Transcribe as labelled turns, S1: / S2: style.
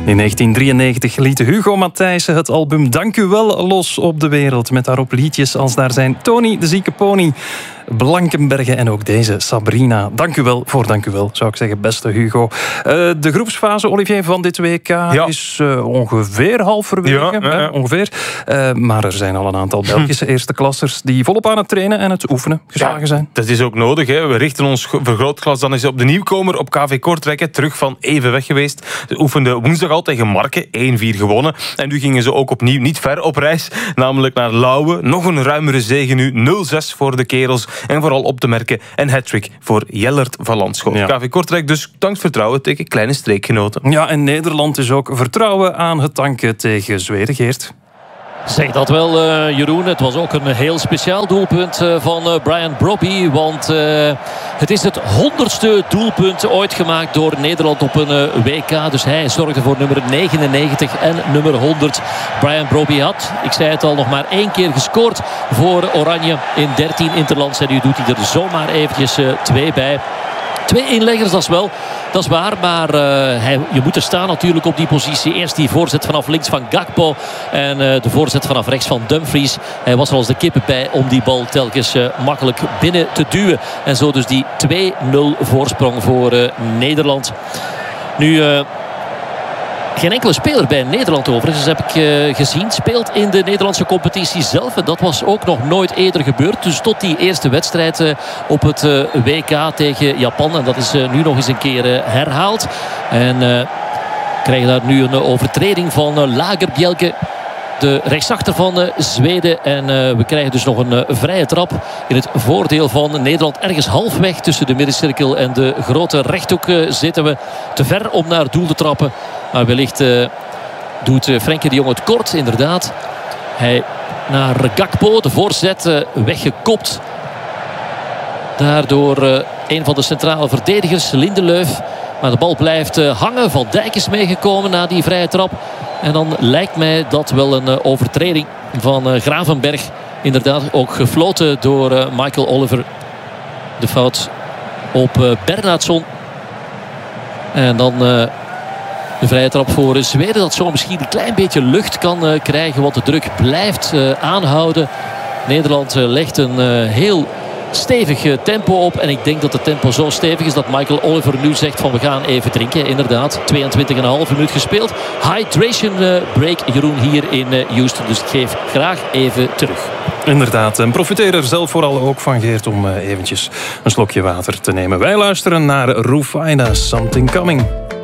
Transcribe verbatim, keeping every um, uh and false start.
S1: In negentien drieënnegentig liet Hugo Matthijssen het album Dank u wel los op de wereld. Met daarop liedjes als daar zijn Tony de Zieke Pony, Blankenbergen en ook deze Sabrina. Dank u wel voor dank u wel, zou ik zeggen, beste Hugo. Uh, de groepsfase, Olivier, van dit W K ja. is uh, ongeveer halverwege. Ja, ja, ja. Ongeveer. Uh, maar er zijn al een aantal Belgische eerste klassers die volop aan het trainen en het oefenen geslagen ja, zijn.
S2: Dat is ook nodig. Hè. We richten ons vergrootglas dan eens op de nieuwkomer op K V Kortrijk. Terug van even weg geweest. Ze oefenden woensdag al tegen Marken, één vier gewonnen. En nu gingen ze ook opnieuw niet ver op reis, namelijk naar Lauwe. Nog een ruimere zege nu, nul zes voor de kerels. En vooral op te merken een hat-trick voor Jellert van Landschot. Ja. K V Kortrijk dus dankt vertrouwen tegen kleine streekgenoten.
S1: Ja, en Nederland is ook vertrouwen aan het tanken tegen Zweden, Geert.
S3: Zeg dat wel, uh, Jeroen. Het was ook een heel speciaal doelpunt uh, van uh, Brian Brobby. Want uh, het is het honderdste doelpunt ooit gemaakt door Nederland op een uh, W K. Dus hij zorgde voor nummer negenennegentig en nummer honderd. Brian Brobby had, ik zei het al, nog maar één keer gescoord voor Oranje in dertien interlands. En nu doet hij er zomaar eventjes uh, twee bij. Twee inleggers, dat is wel, dat is waar. Maar uh, hij, je moet er staan natuurlijk op die positie. Eerst die voorzet vanaf links van Gakpo. En uh, de voorzet vanaf rechts van Dumfries. Hij was er als de kippen bij om die bal telkens uh, makkelijk binnen te duwen. En zo dus die twee nul voorsprong voor uh, Nederland. Nu... Uh, Geen enkele speler bij Nederland overigens, heb ik uh, gezien, speelt in de Nederlandse competitie zelf. En dat was ook nog nooit eerder gebeurd. Dus tot die eerste wedstrijd uh, op het uh, W K tegen Japan. En dat is uh, nu nog eens een keer uh, herhaald. En uh, krijgen daar nu een uh, overtreding van uh, Lagerbjelke, de rechtsachter van uh, Zweden. En uh, we krijgen dus nog een uh, vrije trap in het voordeel van Nederland. Ergens halfweg tussen de middencirkel en de grote rechthoek uh, zitten we. Te ver om naar het doel te trappen. Maar wellicht uh, doet uh, Frenkie de Jong het kort, inderdaad. Hij naar Gakpo, de voorzet uh, weggekopt. Daardoor uh, een van de centrale verdedigers, Lindelöf. Maar de bal blijft uh, hangen. Van Dijk is meegekomen na die vrije trap. En dan lijkt mij dat wel een uh, overtreding van uh, Gravenberg. Inderdaad ook gefloten door uh, Michael Oliver. De fout op uh, Bernhardsson. En dan... Uh, De vrije trap voor Zweden, dat zo misschien een klein beetje lucht kan uh, krijgen. Want de druk blijft uh, aanhouden. Nederland uh, legt een uh, heel stevig uh, tempo op. En ik denk dat het tempo zo stevig is dat Michael Oliver nu zegt van we gaan even drinken. Inderdaad, tweeëntwintig komma vijf minuut gespeeld. Hydration uh, break, Jeroen, hier in uh, Houston. Dus ik geef graag even terug.
S1: Inderdaad, en profiteer er zelf vooral ook van, Geert, om uh, eventjes een slokje water te nemen. Wij luisteren naar Rufina, Something Coming.